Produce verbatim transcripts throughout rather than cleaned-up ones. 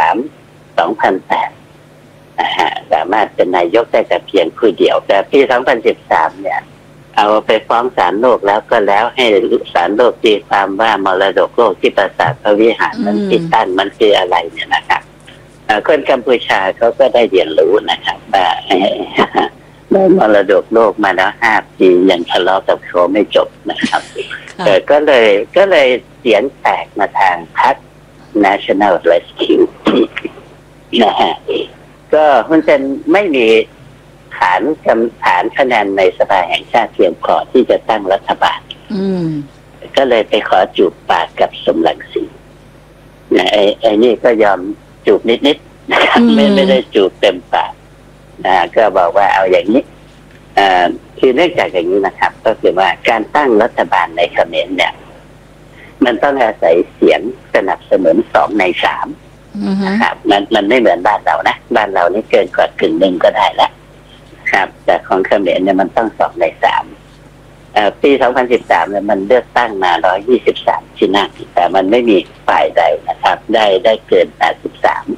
าม สองพันแปดนะฮะสามารถเป็นนายกได้แต่เพียงผู้เดียวแต่ปีสองพันสิบสามเนี่ยเอาไปฟ้องศาลโลกแล้วก็แล้วให้ศาลโลกตีความว่ามรดกโลกที่ปราสาทพระวิหารมันติดตั้นมันคืออะไรเนี่ยนะครับคนกัมพูชาเขาก็ได้เรียนรู้นะครับว่าได้มรดกโลกมาแล้วห้าปียังทะเลาะกับเขาไม่จบนะครับแต่ก็เลยก็เลยเสียงแตกมาทางพรรค National Rescue นะฮะก็มันเป็นไม่มีฐานฐานคะแนนในสภาแห่งชาติเพียงพอที่จะตั้งรัฐบาลก็เลยไปขอจูบปากกับสมรังสีนะไอ้ไอ้นี่ก็ยอมจูบนิดๆนะครับไม่ไม่ได้จูบเต็มปากนะก็บอกว่าเอาอย่างนี้อ่าคือเนื่องจากอย่างนี้นะครับก็คือว่าการตั้งรัฐบาลในเขมรเนี่ยมันต้องอาศัยเสียงสนับสนุนสองในสามนะครับมันมันไม่เหมือนบ้านเรานะบ้านเรานี่เกินกว่ากึ่งหนึ่งก็ได้แล้วครับแต่ของเขมรเนี่ยมันต้องสองในสามปีสองพันสิบสามเนี่ยมันเลือกตั้งมาหนึ่งร้อยยี่สิบสามที่นั่งแต่มันไม่มีฝ่ายใดนะครับได้ได้เกินแปดสิบสาม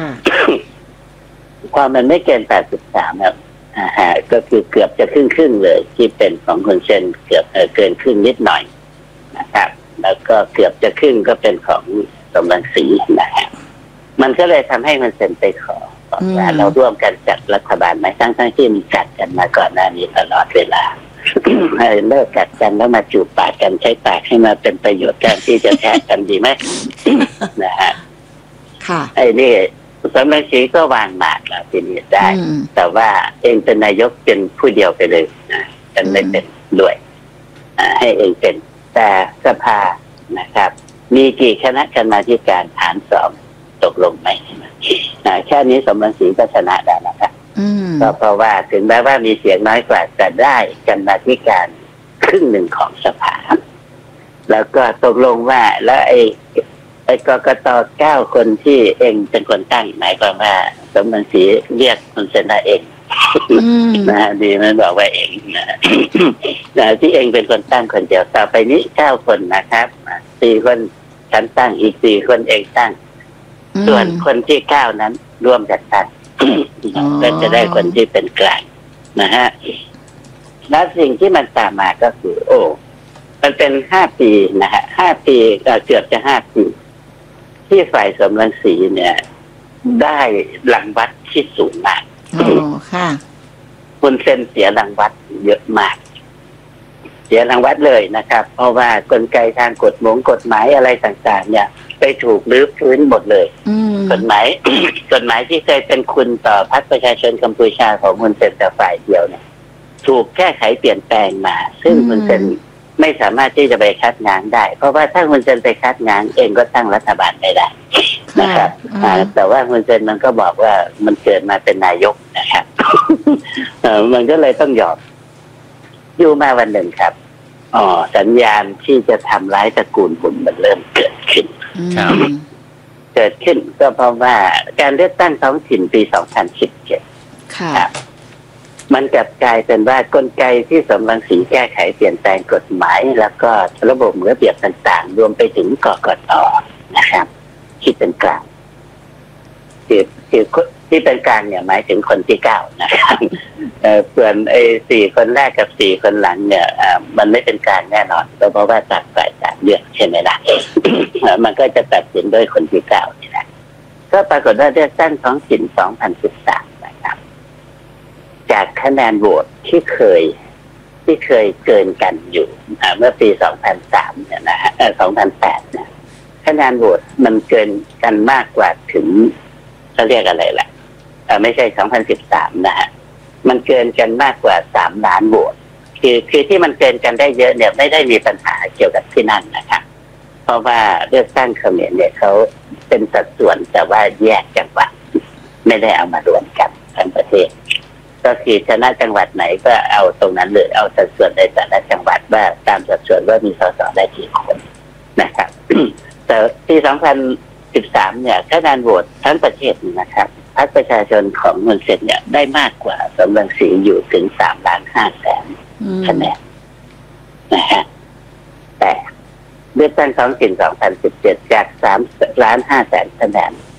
ความมันไม่เกินแปดสิบสามครับอ่าก็คือเกือบจะครึ่งครึ่งเลยที่เป็นของคนเซนเกือบเกินครึ่งนิดหน่อยนะครับแล้วก็เกือบจะครึ่งก็เป็นของสมรังสีนะฮะมันก็เลยทำให้มันเซ็นไปขอว่าเราร่วมกันจัดรัฐบาลไหมทั้งทั้งที่มีจัดกันมาก่อนหน้านี้ตลอดเวลา ให้เลิกกัดกันแล้วมาจูบปากกันใช้ปากให้มาเป็นประโยชน์แทนที่จะแทะกันดีไหม นะฮะค่ะไอ้นี่สมรังสีก็วางหมากแล้วทีนี้ได้แต่ว่าเองเป็นนายกเป็นผู้เดียวไปเลยนะกันไม่เป็นด้วยให้เองเป็นแต่สภานะครับมีกี่คณะกรรมาธิการฐานสองตกลงไหมแค่นี้สมรังสีก็ชนะได้แล้วครับก็เพราะว่าถึงแม้ว่ามีเสียงน้อยกว่าแต่ได้กรรมาธิการครึ่งหนึ่งของสภาแล้วก็ตกลงว่าแล้วไอ้ไอ้กกตเก้าคนที่เองเป็นคนตั้งหมายความว่าสมรังสีเรียกคุณเซนาเองนะดีมันบอกว่าเองนะที่เองเป็นคนตั้งคนเดียวต่อไปนี้เก้าคนนะครับสี่คนฉันตั้งอีกสี่คนเองตั้งส่วนคนที่เก้านั้นร่วมกันตั้งก็จะได้คนที่เป็นกลางนะฮะแล้วสิ่งที่มันตามมาก็คือโอ้มันเป็นห้าปีนะฮะห้าปีเกือบจะห้าปีที่ฝ่ายสมรังสีเนี่ยได้รางวัลที่สูงมากอ๋อค่ะคุณเซนเสียรางวัลเยอะมากเสียรางวัลเลยนะครับเพราะว่ากลไกทางกฎหมงกฎหมายอะไรต่างๆเนี่ยไปถูกรื้อฟื้นหมดเลยกฎหมาย กฎหมายที่เคยเป็นคุณต่อพรรคประชาชนกัมพูชาของคุณเซนแต่ฝ่ายเดียวเนี่ยถูกแก้ไขเปลี่ยนแปลงมาซึ่งคุณเซนไม่สามารถที่จะไปคัดง้างได้เพราะว่าถ้าคุณเซนไปคัดง้างเองก็ตั้งรัฐบาลไม่ได้นะครับแต่ว่าคุณเซนมันก็บอกว่ามันเกิดมาเป็นนายกนะครับมันก็เลยต้องยอมอยู่มาวันหนึ่งครับอ๋อสัญญาณที่จะทำร้ายตระกูลบุญมันเริ่มเกิดขึ้นเกิดขึ้นก็เพราะว่าการเลือกตั้งท้องถิ่นปีสองพันสิบเจ็ดครับมันกลับกลายเป็นว่ากลไกที่สมรังสีแก้ไขเปลี่ยนแปลงกฎหมายแล้วก็ระบบระเบียบต่างๆรวมไปถึงกกต.นะครับที่เป็นกลางที่ที่ที่เป็นกลางเนี่ยหมายถึงคนที่เก้านะครับส่วนไอ้สี่คนแรกกับสี่คนหลังเนี่ยมันไม่เป็นกลางแน่นอนเพราะว่าตัดฝ่ายต่างเลือกใช่ไหมล่ะ มันก็จะตัดสินด้วยคนที่เก้านี่แหละก็ปรากฏว่าเลือกตั้งท้องถิ่นสองพันสิบสามนะครับจากคะแนนโหวตที่เคยที่เคยเกินกันอยู่เมื่อปีสองพันสามเนี่ยนะฮะเออสองพันแปดเนี่ยคะแนนโหวตมันเกินกันมากกว่าถึงเขาเรียกอะไรล่ะเออไม่ใช่สองพันสิบสามนะฮะมันเกินกันมากกว่าสามล้านโหวตคือคือที่มันเกินกันได้เยอะเนี่ยไม่ได้มีปัญหาเกี่ยวกับที่นั่นนะครับเพราะว่าเลือกตั้งเขมรเนี่ยเขาเป็นสัดส่วนแต่ว่าแยกจังหวัดไม่ได้เอามารวมกันทั้งประเทศก็คือชนะจังหวัดไหนก็เอาตรงนั้นเลยเอาสัดส่วนในแต่ละจังหวัดว่าตามสัดส่วนว่ามีสสได้กี่คนนะครับ แต่ปีสองพันสิบสามเนี่ยคะแนนโหวตทั้งประเทศนะครับพรรคประชาชนของเมืองเซนเนี่ยได้มากกว่าสมรังสีอยู่ถึงสามล้านห้าแสนคะแนนนะฮะแต่เลือกตั้งท้องถิ่นสองพันสิบเจ็ดจากสามล้านห้าแสนคะแนน